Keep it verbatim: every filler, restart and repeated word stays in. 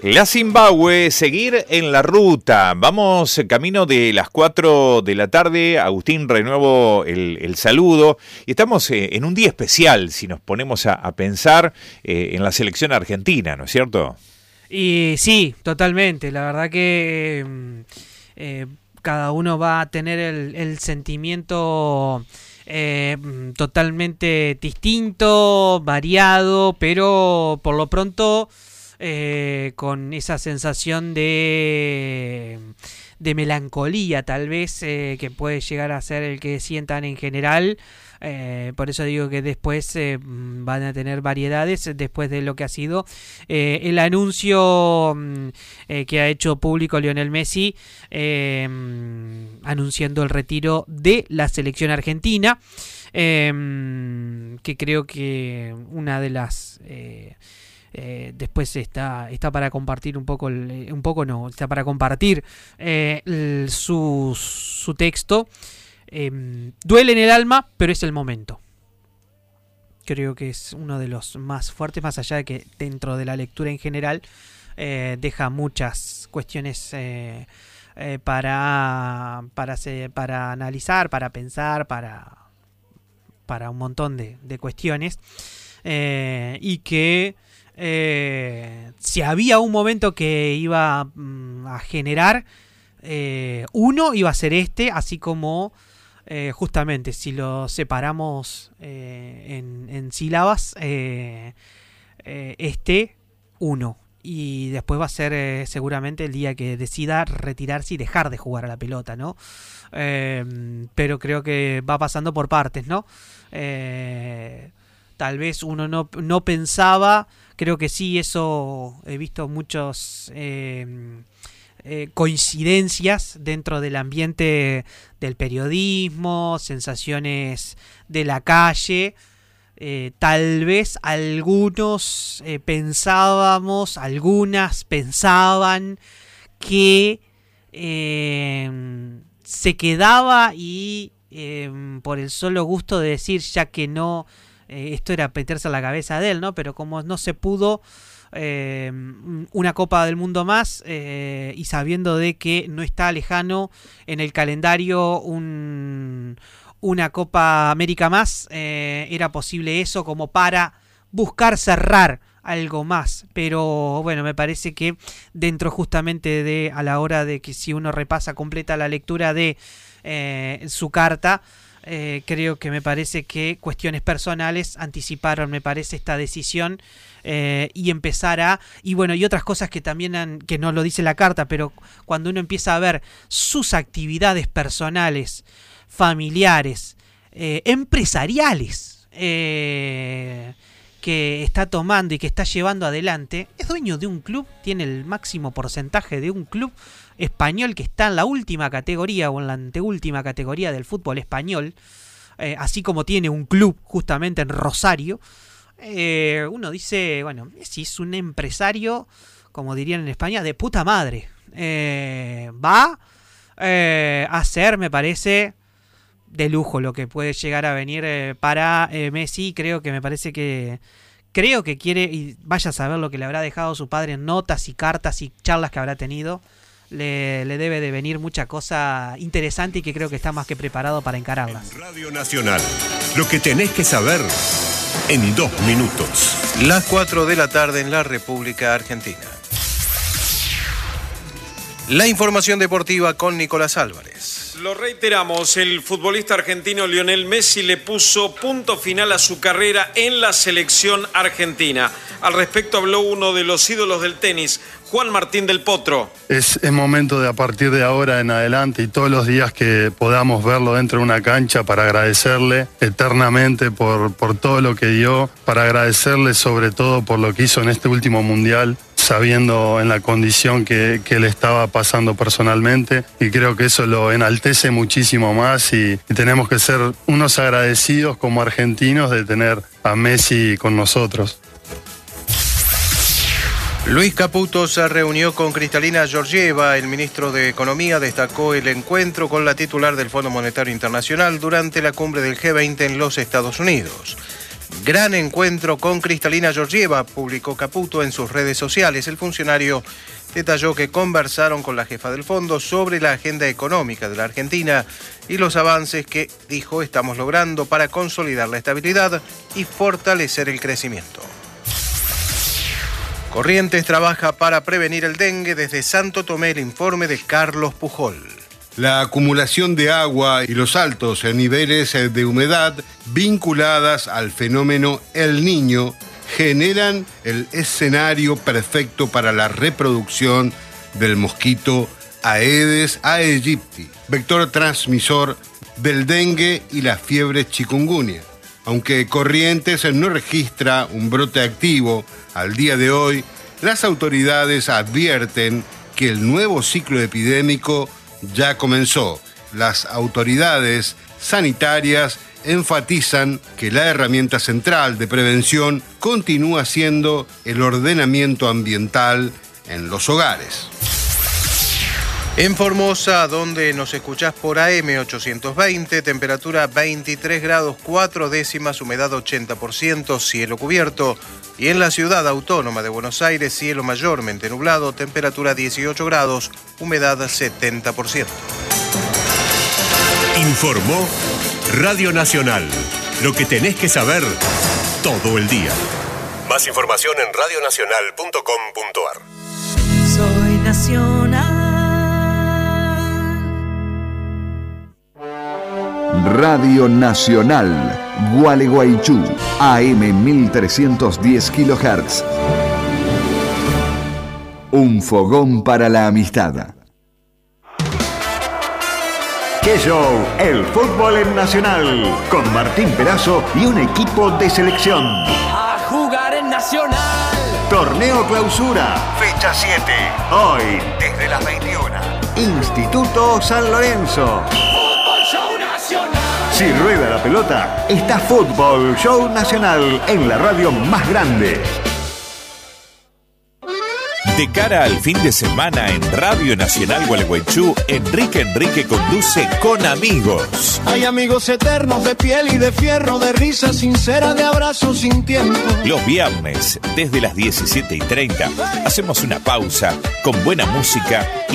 La Zimbabue, seguir en la ruta. Vamos camino de las cuatro de la tarde. Agustín, renuevo el, el saludo. Y estamos eh, en un día especial, si nos ponemos a, a pensar eh, en la selección argentina, ¿no es cierto? Y sí, totalmente. La verdad que eh, eh, cada uno va a tener el, el sentimiento eh, totalmente distinto, variado, pero por lo pronto... Eh, con esa sensación de, de melancolía tal vez eh, que puede llegar a ser el que sientan en general. Eh, por eso digo que después eh, van a tener variedades después de lo que ha sido eh, el anuncio eh, que ha hecho público Lionel Messi eh, anunciando el retiro de la selección argentina, eh, que creo que una de las... Eh, Eh, después está está para compartir un poco, el, un poco no, está para compartir eh, el, su, su texto. Eh, duele en el alma, pero es el momento. Creo que es uno de los más fuertes, más allá de que dentro de la lectura en general eh, deja muchas cuestiones eh, eh, para, para, para analizar, para pensar, para, para un montón de, de cuestiones. Eh, y que Eh, si había un momento que iba mm, a generar eh, uno, iba a ser este, así como eh, justamente si lo separamos eh, en, en sílabas, eh, eh, este uno, y después va a ser eh, seguramente el día que decida retirarse y dejar de jugar a la pelota, ¿no? Eh, pero creo que va pasando por partes, ¿no? Eh, tal vez uno no, no pensaba. Creo que sí, eso he visto muchos eh, eh, coincidencias dentro del ambiente del periodismo, sensaciones de la calle. Eh, tal vez algunos eh, pensábamos, algunas pensaban que eh, se quedaba y eh, por el solo gusto de decir, ya que no... Eh, esto era meterse a la cabeza de él, ¿no? Pero como no se pudo eh, una Copa del Mundo más eh, y sabiendo de que no está lejano en el calendario un, una Copa América más, eh, era posible eso como para buscar cerrar algo más. Pero bueno, me parece que dentro justamente de, a la hora de que si uno repasa completa la lectura de eh, su carta, Eh, creo que me parece que cuestiones personales anticiparon, me parece, esta decisión eh, y empezar a... Y bueno, y otras cosas que también han, que no lo dice la carta, pero cuando uno empieza a ver sus actividades personales, familiares, eh, empresariales, eh, que está tomando y que está llevando adelante, es dueño de un club, tiene el máximo porcentaje de un club español que está en la última categoría o en la anteúltima categoría del fútbol español, eh, así como tiene un club justamente en Rosario. Eh, uno dice, bueno, si es un empresario, como dirían en España, de puta madre, eh, va eh, a ser, me parece, de lujo lo que puede llegar a venir eh, para eh, Messi. Creo que me parece que creo que quiere, y vaya a saber lo que le habrá dejado su padre en notas y cartas y charlas que habrá tenido. Le, le debe de venir mucha cosa interesante y que creo que está más que preparado para encararlas. En Radio Nacional, lo que tenés que saber en dos minutos. Las cuatro de la tarde en la República Argentina. La información deportiva con Nicolás Álvarez. Lo reiteramos, el futbolista argentino Lionel Messi le puso punto final a su carrera en la selección argentina. Al respecto habló uno de los ídolos del tenis, Juan Martín del Potro. Es, es momento de a partir de ahora en adelante y todos los días que podamos verlo dentro de una cancha para agradecerle eternamente por, por todo lo que dio, para agradecerle sobre todo por lo que hizo en este último mundial, sabiendo en la condición que, que él estaba pasando personalmente, y creo que eso lo enaltece muchísimo más y, y tenemos que ser unos agradecidos como argentinos de tener a Messi con nosotros. Luis Caputo se reunió con Cristalina Georgieva. El ministro de Economía destacó el encuentro con la titular del Fondo Monetario Internacional durante la cumbre del G veinte en los Estados Unidos. Gran encuentro con Cristalina Georgieva, publicó Caputo en sus redes sociales. El funcionario detalló que conversaron con la jefa del fondo sobre la agenda económica de la Argentina y los avances que, dijo, estamos logrando para consolidar la estabilidad y fortalecer el crecimiento. Corrientes trabaja para prevenir el dengue. Desde Santo Tomé, el informe de Carlos Pujol. La acumulación de agua y los altos niveles de humedad vinculadas al fenómeno El Niño generan el escenario perfecto para la reproducción del mosquito Aedes aegypti, vector transmisor del dengue y la fiebre chikungunya. Aunque Corrientes no registra un brote activo al día de hoy, las autoridades advierten que el nuevo ciclo epidémico ya comenzó. Las autoridades sanitarias enfatizan que la herramienta central de prevención continúa siendo el ordenamiento ambiental en los hogares. En Formosa, donde nos escuchás por A M ochocientos veinte, temperatura veintitrés grados cuatro décimas, humedad ochenta por ciento, cielo cubierto. Y en la ciudad autónoma de Buenos Aires, cielo mayormente nublado, temperatura dieciocho grados, humedad setenta por ciento. Informó Radio Nacional. Lo que tenés que saber todo el día. Más información en radio nacional punto com punto a r. Soy Nacional. Radio Nacional, Gualeguaychú, A M mil trescientos diez kilohertz. Un fogón para la amistad. ¡Qué show! El fútbol en Nacional, con Martín Perazo y un equipo de selección. A jugar en Nacional. Torneo Clausura, fecha siete. Hoy, desde las veintiuna. Instituto San Lorenzo. Fútbol Show Nacional. Si rueda la pelota, está Fútbol Show Nacional en la radio más grande. De cara al fin de semana en Radio Nacional Gualeguaychú, Enrique Enrique conduce Con Amigos. Hay amigos eternos de piel y de fierro, de risa sincera, de abrazos sin tiempo. Los viernes, desde las diecisiete y treinta, hacemos una pausa con buena música y